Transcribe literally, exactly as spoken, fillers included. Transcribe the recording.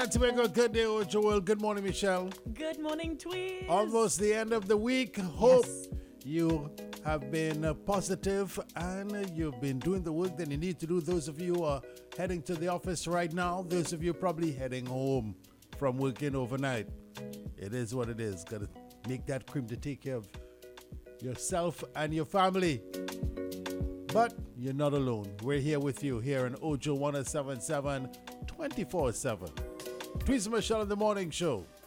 To make a good day, Joel. Good morning, Michelle. Good morning, Tweez. Almost the end of the week. Hope Yes. you have been uh, positive and uh, you've been doing the work that you need to do. Those of you who are heading to the office right now, those of you probably heading home from working overnight. It is what it is. Got to make that cream to take care of yourself and your family. But you're not alone. We're here with you here in Ojo one oh seven point seven twenty-four seven. Tweez Michelle in the morning show.